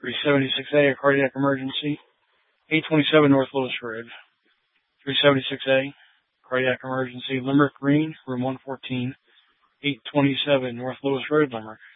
376A, a cardiac emergency. 827 North Lewis Road. 376A, cardiac emergency. Limerick Green, room 114. 827 North Lewis Road, Limerick.